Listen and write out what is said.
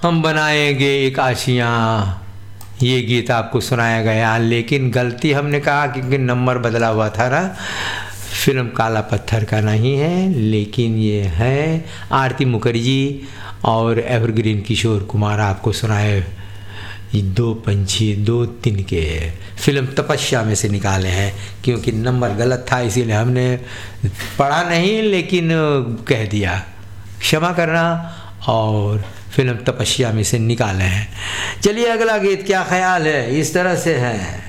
हम बनाएंगे एक आशियाँ, ये गीत आपको सुनाया गया। लेकिन गलती हमने कहा क्योंकि नंबर बदला हुआ था ना, फिल्म काला पत्थर का नहीं है, लेकिन ये है आरती मुखर्जी और एवरग्रीन किशोर कुमार आपको सुनाए दो पंछी दो तिनके, फिल्म तपस्या में से निकाले हैं। क्योंकि नंबर गलत था इसीलिए हमने पढ़ा नहीं, लेकिन कह दिया, क्षमा करना। और फिल्म तपस्या में से निकाले हैं। चलिए अगला गीत क्या ख्याल है, इस तरह से है।